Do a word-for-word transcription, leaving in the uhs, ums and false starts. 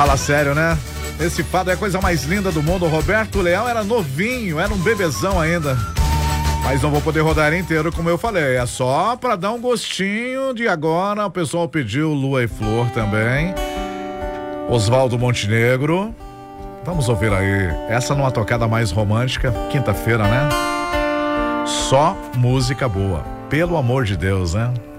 Fala sério, né? Esse fado é a coisa mais linda do mundo. O Roberto Leal era novinho, era um bebezão ainda. Mas não vou poder rodar inteiro, como eu falei. É só pra dar um gostinho de agora. O pessoal pediu Lua e Flor também. Oswaldo Montenegro. Vamos ouvir aí. Essa numa tocada mais romântica. Quinta-feira, né? Só música boa. Pelo amor de Deus, né?